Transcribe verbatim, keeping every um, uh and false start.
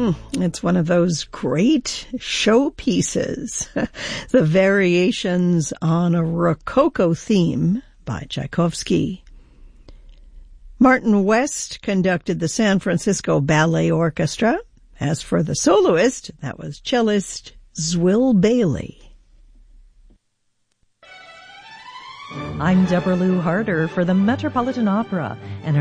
It's one of those great showpieces, the Variations on a Rococo Theme by Tchaikovsky. Martin West conducted the San Francisco Ballet Orchestra. As for the soloist, that was cellist Zwill Bailey. I'm Deborah Lou Harder for the Metropolitan Opera, and